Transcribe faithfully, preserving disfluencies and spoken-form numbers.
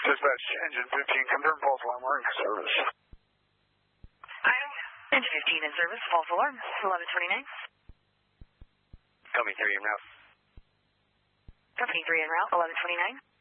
Dispatch, engine fifteen, confirm false alarm, we're in service. Engine fifteen in service, false alarm, eleven twenty-nine. Company three en route. Company three en route, eleven twenty-nine.